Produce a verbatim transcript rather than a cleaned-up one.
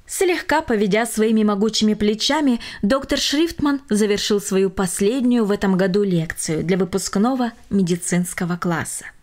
Слегка поведя своими могучими плечами, доктор Шрифтман завершил свою последнюю в этом году лекцию для выпускного медицинского класса.